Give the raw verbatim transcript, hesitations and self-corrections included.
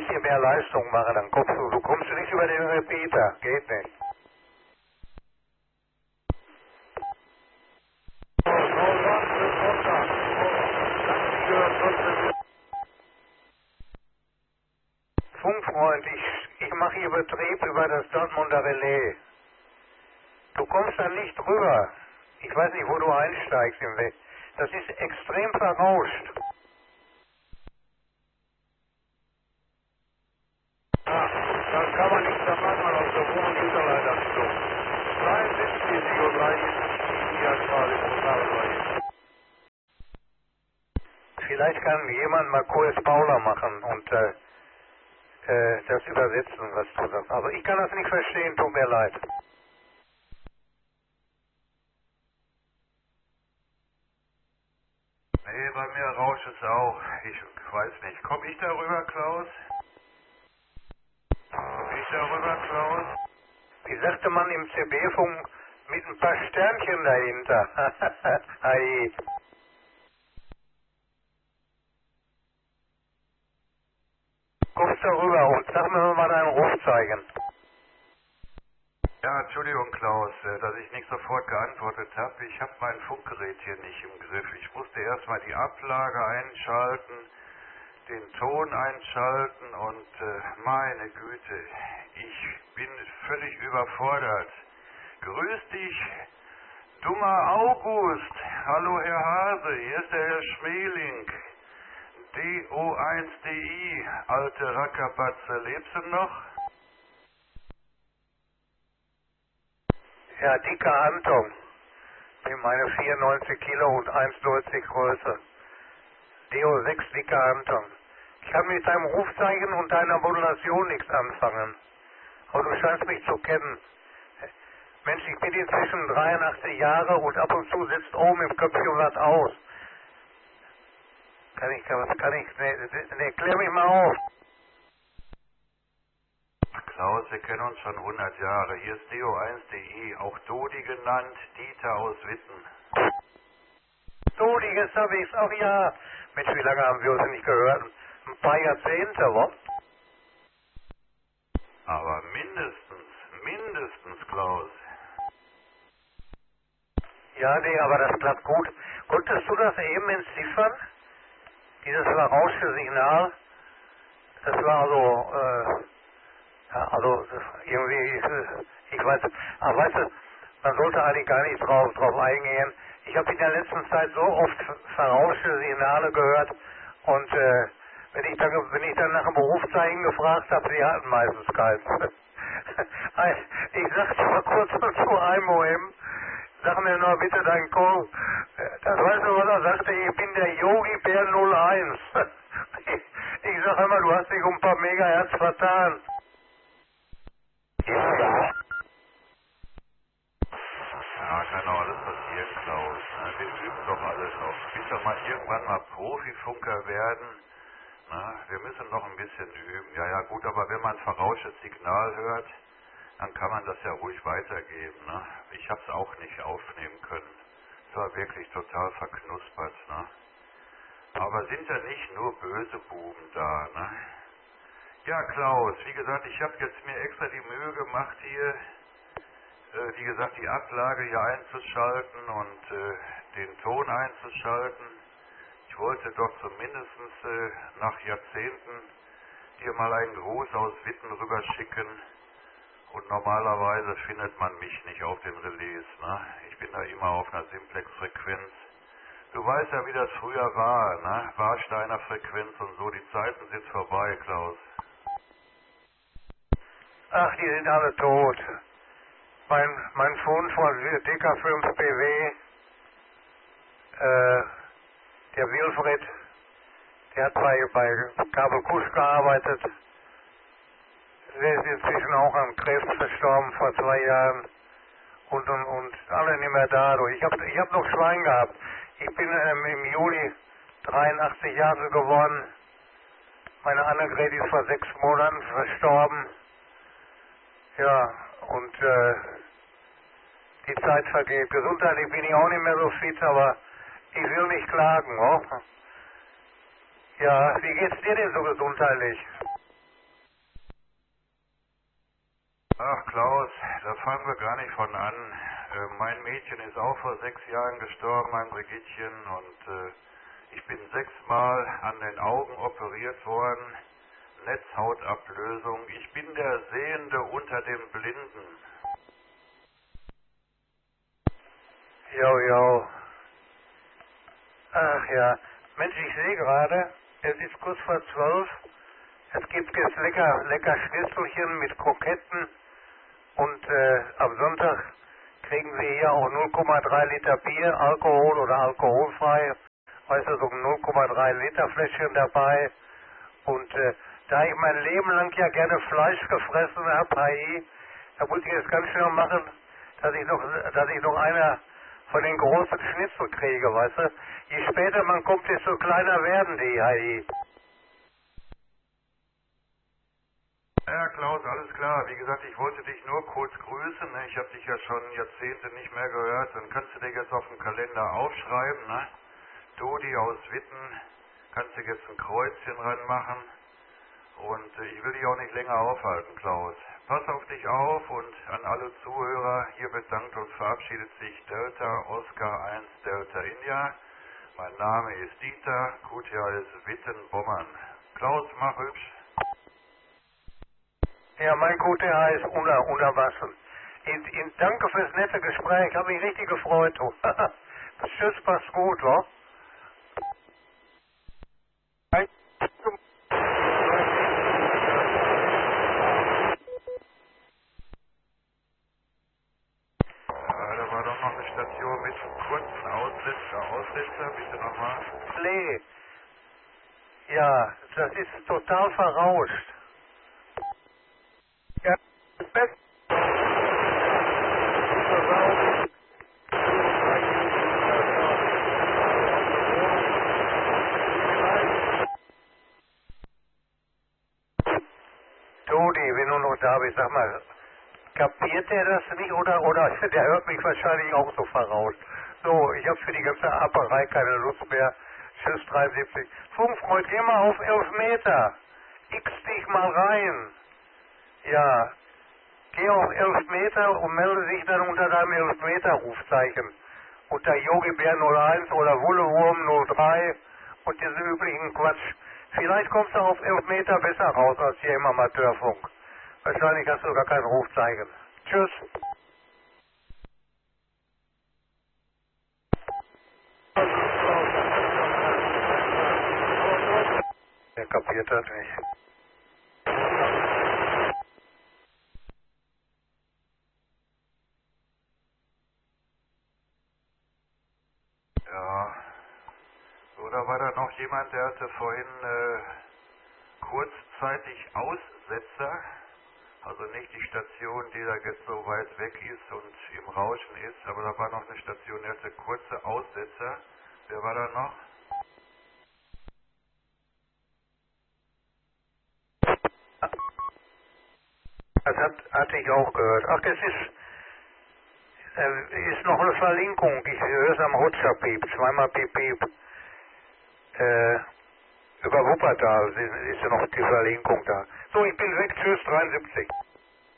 hier mehr Leistung mache, dann kommst du, du kommst nicht über den Repeater. Geht nicht. Funkfreund, ich, ich mache hier Betrieb über das Dortmunder Relais. Du kommst da nicht rüber. Ich weiß nicht, wo du einsteigst im Weg. Das ist extrem verrauscht. Ach, das kann man nicht, das macht man aus der Wohnung Hinterleitungsstrom. dreiundsiebzig Uhr dreißig hier quasi total. Vielleicht kann jemand mal Kurs Paula machen und äh, äh, das übersetzen, was du sagst. Also ich kann das nicht verstehen, tut mir leid. Nee, bei mir rauscht es auch. Ich weiß nicht. Komm ich darüber, Klaus? Komm ich darüber, Klaus? Wie sagte man im C B-Funk mit ein paar Sternchen dahinter? Hey. Kommst darüber und sag mir mal deinen Ruf zeigen. Ja, Entschuldigung, Klaus, dass ich nicht sofort geantwortet habe. Ich habe mein Funkgerät hier nicht im Griff. Ich musste erstmal die Ablage einschalten, den Ton einschalten und äh, meine Güte, ich bin völlig überfordert. Grüß dich, dummer August. Hallo, Herr Hase, hier ist der Herr Schmeling. D O eins D I, alte Rackerbatze, lebst du noch? Ja, dicker Anton. Mit meine vierundneunzig Kilo und eins Komma neunzig Größe. D O sechs dicker Anton. Ich kann mit deinem Rufzeichen und deiner Modulation nichts anfangen. Aber du scheinst mich zu kennen. Mensch, ich bin inzwischen dreiundachtzig Jahre und ab und zu sitzt oben im Köpfchen was aus. Kann ich, was kann ich, ne, ne, klär mich mal auf. Klaus, wir kennen uns schon hundert Jahre. Hier ist D O eins D I, auch Dodi genannt, Dieter aus Witten. Dodi, jetzt habe ich's auch, ja. Mensch, wie lange haben wir uns nicht gehört? Ein paar Jahrzehnte, wa? Aber mindestens, mindestens, Klaus. Ja, nee, aber das klappt gut. Konntest du das eben entziffern? Dieses verrauschte Signal? Das war also, äh, ja, also irgendwie, ich, ich weiß, aber weißt du, man sollte eigentlich gar nicht drauf, drauf eingehen. Ich habe in der letzten Zeit so oft verrauschte Signale gehört und äh, wenn ich dann, wenn ich dann nach dem Berufszeichen gefragt habe, die hatten meistens keins. Ich sagte mal kurz zu einem eben, sag mir nur bitte deinen Call. Das weißt du, was er sagte, ich bin der Yogi Bär null eins. Ich, ich sag immer, du hast dich um ein paar Megahertz vertan. Ja. Ja, kann doch alles passieren, Klaus. Na, wir üben doch alles noch. Du willst doch mal irgendwann mal Profifunker werden. Na, wir müssen noch ein bisschen üben. Ja, ja, gut, aber wenn man ein verrauschtes Signal hört, dann kann man das ja ruhig weitergeben. Ne? Ich habe es auch nicht aufnehmen können. Es war wirklich total verknuspert. Ne? Aber sind ja nicht nur böse Buben da. Ne? Ja, Klaus, wie gesagt, ich habe jetzt mir extra die Mühe gemacht, hier, äh, wie gesagt, die Ablage hier einzuschalten und äh, den Ton einzuschalten. Ich wollte doch zumindest äh, nach Jahrzehnten dir mal einen Gruß aus Witten rüberschicken. Und normalerweise findet man mich nicht auf den Relais. Ne? Ich bin da immer auf einer Simplex-Frequenz. Du weißt ja, wie das früher war, ne? Warsteiner Frequenz und so. Die Zeiten sind vorbei, Klaus. Ach, die sind alle tot. Mein, mein Freund von D K fünf B W, äh, der Wilfried, der hat bei, bei Kabel Kusch gearbeitet. Der ist inzwischen auch an Krebs verstorben vor zwei Jahren. Und, und, und alle nicht mehr da. Ich habe ich hab noch Schwein gehabt. Ich bin ähm, im Juli dreiundachtzig Jahre geworden. Meine Annegret ist vor sechs Monaten verstorben. Ja, und äh, die Zeit vergeht. Gesundheitlich bin ich auch nicht mehr so fit, aber ich will nicht klagen. Oh? Ja, wie geht's dir denn so gesundheitlich? Ach Klaus, da fangen wir gar nicht von an. Äh, mein Mädchen ist auch vor sechs Jahren gestorben, mein Brigittchen, und äh, ich bin sechsmal an den Augen operiert worden. Netzhautablösung. Ich bin der Sehende unter den Blinden. Jo, jo. Ach ja. Mensch, ich sehe gerade, es ist kurz vor zwölf. Es gibt jetzt lecker, lecker Schnitzelchen mit Kroketten. Und äh, am Sonntag kriegen Sie hier auch null Komma drei Liter Bier, Alkohol oder alkoholfrei. Weißt du, so ein null Komma drei Liter Fläschchen dabei. Und äh, da ich mein Leben lang ja gerne Fleisch gefressen habe, Hai, da muss ich jetzt ganz schnell machen, dass ich noch, dass ich noch einer von den großen Schnitzel kriege, weißt du. Je später man kommt, desto kleiner werden die, Hai. Ja, Klaus, alles klar. Wie gesagt, ich wollte dich nur kurz grüßen. Ne? Ich habe dich ja schon Jahrzehnte nicht mehr gehört. Dann kannst du dir jetzt auf dem Kalender aufschreiben. Ne? Dodi aus Witten, kannst du jetzt ein Kreuzchen ranmachen. Und äh, ich will dich auch nicht länger aufhalten, Klaus. Pass auf dich auf, und an alle Zuhörer, hier bedankt und verabschiedet sich Delta Oscar eins Delta India. Mein Name ist Dieter, Kutia ist Witten-Bommern. Klaus, mach hübsch. Ja, mein Gute heißt Una, Una Wassen. In, in, danke fürs nette Gespräch, habe mich richtig gefreut. Tschüss, passt gut, wa? Ja, da war doch noch eine Station mit kurzen Aussetzer. Aussetzer, bitte nochmal. Nee. Ja, das ist total verrauscht. Ja, das Beste. Dodi, wenn du noch da bist, sag mal, kapiert der das nicht, oder, oder der hört mich wahrscheinlich auch so verrauscht. So, ich habe für die ganze Aperei keine Lust mehr. Tschüss, dreiundsiebzig. Funkfreund, geh mal auf elf Meter. X dich mal rein. Ja, geh auf elf Meter und melde dich dann unter deinem elf Meter Rufzeichen. Unter Yogi Bär null eins oder Wullewurm null drei und diesen üblichen Quatsch. Vielleicht kommst du auf elf Meter besser raus als hier im Amateurfunk. Wahrscheinlich hast du gar kein Rufzeichen. Tschüss. Er kapiert das nicht. Ja. Oder war da noch jemand, der hatte vorhin äh, kurzzeitig Aussetzer? Also nicht die Station, die da jetzt so weit weg ist und im Rauschen ist, aber da war noch eine Station, die hatte kurze Aussetzer. Wer war da noch? Das hat, hatte ich auch gehört. Ach, das ist, äh, ist noch eine Verlinkung. Ich höre es am Rutscherpiep, zweimal Piep Piep. Äh, über Wuppertal ist, ist noch die Verlinkung da. So, ich bin weg. Tschüss, dreiundsiebzig.